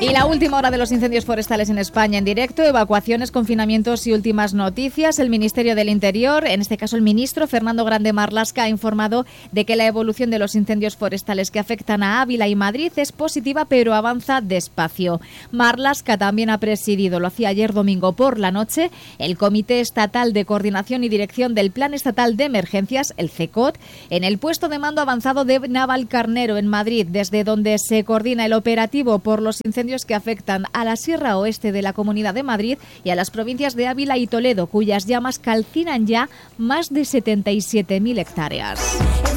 Y la última hora de los incendios forestales en España en directo, evacuaciones, confinamientos y últimas noticias. El Ministerio del Interior, en este caso el ministro Fernando Grande Marlaska, ha informado de que la evolución de los incendios forestales que afectan a Ávila y Madrid es positiva, pero avanza despacio. Marlaska también ha presidido, lo hacía ayer domingo por la noche, el Comité Estatal de Coordinación y Dirección del Plan Estatal de Emergencias, el CECOT, en el puesto de mando avanzado de Navalcarnero, en Madrid, desde donde se coordina el operativo por los incendios que afectan a la Sierra Oeste de la Comunidad de Madrid y a las provincias de Ávila y Toledo, cuyas llamas calcinan ya más de 77.000 hectáreas.